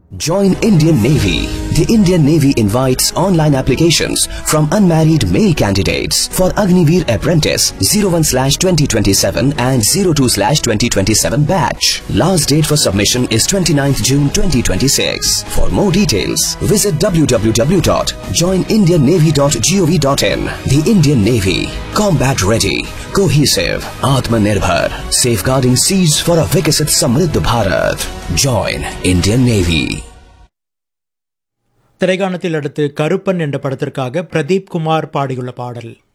Join Indian Navy. The Indian Navy invites online applications from unmarried male candidates for Agniveer Apprentice 01/2027 and 02/2027 batch. Last date for submission is 29th June 2026. For more details, visit www.joinindiannavy.gov.in. The Indian Navy, combat ready, cohesive, Atmanirbhar, safeguarding seas for a Vikasit Samriddh Bharat. Join Indian Navy. திரைகாணத்தில் அடுத்து கருப்பன் என்ற படத்திற்காக பிரதீப் குமார் பாடியுள்ள பாடல்.